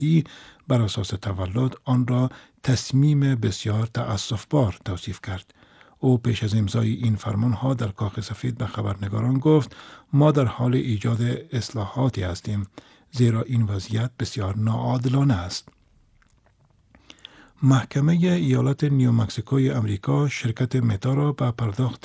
ای بر اساس تولد آن را تصمیم بسیار تأسف‌بار توصیف کرد. او پیش از امضای این فرمانها در کاخ سفید به خبرنگاران گفت ما در حال ایجاد اصلاحاتی هستیم زیرا این وضعیت بسیار ناعادلانه است. محکمه ایالت نیومکسیکوی امریکا شرکت متا را به پرداخت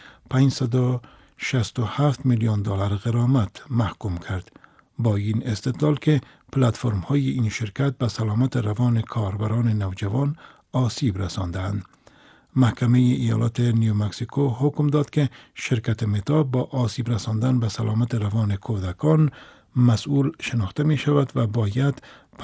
567 میلیون دلار غرامت محکوم کرد با این استدلال که پلتفرم های این شرکت به سلامت روان کاربران نوجوان آسیب رساندند. محکمه ایالت نیومکسیکو حکم داد که شرکت متا با آسیب رساندن به سلامت روان کودکان مسئول شناخته می شود و باید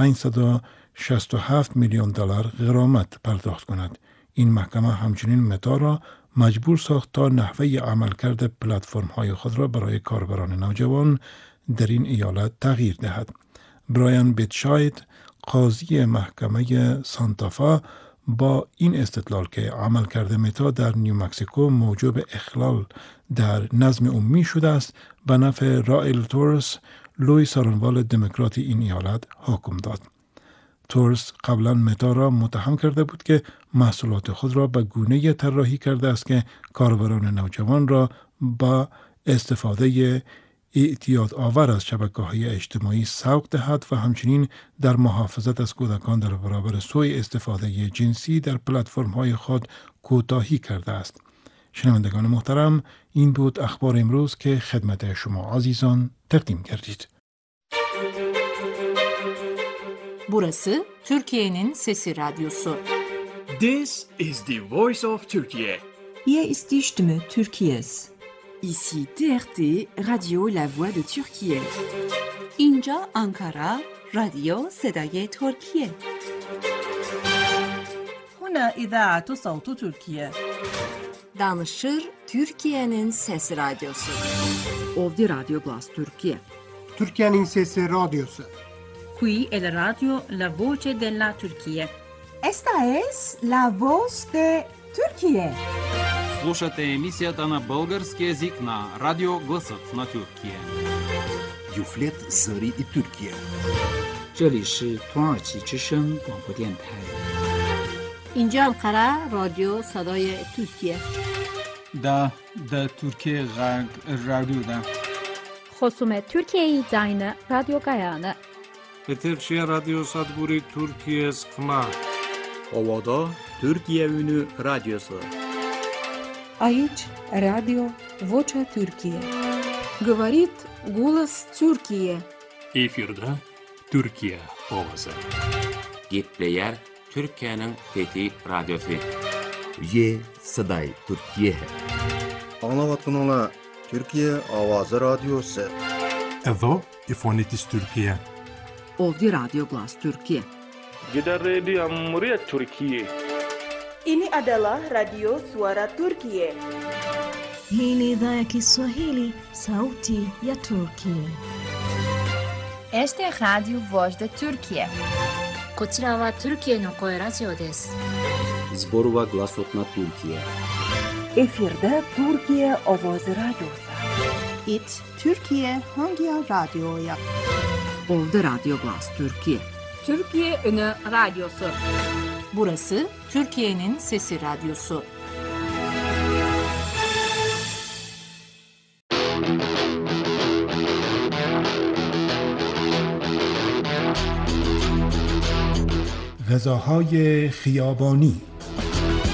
567 میلیون دلار غرامت پرداخت کند. این محکمه همچنین متا را مجبور ساخت تا نحوه عملکرد پلتفرم های خود را برای کاربران نوجوان در این ایالت تغییر دهد. برایان بیتشاید، قاضی محکمه سانتافا، با این استدلال که عملکرد متا در نیومکسیکو موجب اخلال در نظم عمومی شده است به نفع رائل تورس، لوی سارنوال دموکرات این ایالت حکم داد. تورس قبلا متا را متهم کرده بود که محصولات خود را به گونه‌ای طراحی کرده است که کاربران نوجوان را با استفاده اعتیاد آور از شبکه‌های اجتماعی سوق دهد و همچنین در محافظت از کودکان در برابر سوء استفاده جنسی در پلتفرم‌های خود کوتاهی کرده است. شنوندگان محترم، این بود اخبار امروز که خدمت شما عزیزان تقدیم کردید. Burası Türkiye'nin Sesi Radyosu. This is the voice of Turkey. Hier ist die Stimme Türkiye's. Ici TRT, Radio La Voix de Türkiye. اینجا آنکارا، رادیو صدای ترکیه. هنا إذاعة صوت تركيا. Danışır Türkiye'nin Sesi Radyosu. Ovdje Radio Glas Türkiye. Türkiye'nin Sesi Radyosu. Qui è la radio La Voce della Turchia. Esta es la voz de Turquía. Слушате емисията на български език на Радио Гласът на Türkiye. Юфлет Зари и Türkiye. 这里是土耳其之声广播电台。 اینجا انقره رادیو صدای ترکیه. دا ترکیه رادیو دا. خصوم ترکیه زاین رادیو گایانه. Peterşehir Radyo Sadburi Türkiye Sıkma. Ovada Türkiye Ünü Radyosu. Aici Radio Vocea Türkiye. Говорит голос Türkiye. Efirde Türkiye Ovası. Gitleyer Türkiye'nin Fethi Radyosu. Ye Saday Türkiye. Anlavatın Türkiye Avazı Radyosu. Evo İfonitis Türkiye. Ovdje Radio Glas Türkiye. Gidan rediyon muryar Türkiye. Ini adalah Radio Suara Turkiye. Hii ni idhaa ya Kiswahili, sauti ya Turkiye. Este es Radio Voz de Turkiye. こちらはトルキエの声ラジオです。 Zborova Glasot na Türkiye. Efirde Türkiye Ovozi Radyosu. It Türkiye Hangi Radyo'ya? Ovdje Radio Glas Türkiye. Türkiye Ünü Radyosu. Burası Türkiye'nin Sesi Radyosu. غذاهای خیابانی.